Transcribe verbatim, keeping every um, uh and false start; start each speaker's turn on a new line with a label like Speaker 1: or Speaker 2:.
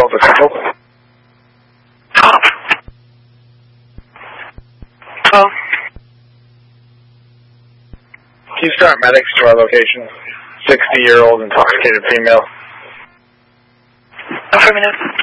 Speaker 1: Delta Central.
Speaker 2: Oh.
Speaker 1: Can you start medics to our location? sixty-year-old intoxicated female.
Speaker 2: Affirmative.